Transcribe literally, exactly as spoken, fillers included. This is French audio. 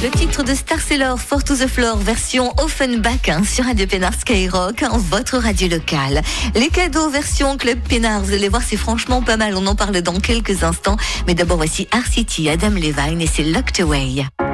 Le titre de Star Sailor, Four to the Floor, version Offenbach hein, sur Radio Pénard Skyrock, hein, votre radio locale. Les cadeaux version Club Pénard, vous allez voir, c'est franchement pas mal. On en parle dans quelques instants. Mais d'abord, voici Art City, Adam Levine et c'est Locked Away.